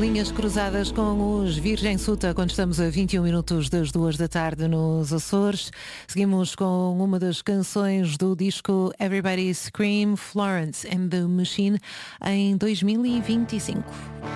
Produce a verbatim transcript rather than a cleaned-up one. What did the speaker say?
Linhas cruzadas com os Virgem Suta, quando estamos a vinte e um minutos das duas da tarde nos Açores. Seguimos com uma das canções do disco Everybody Scream, Florence and the Machine, em dois mil e vinte e cinco.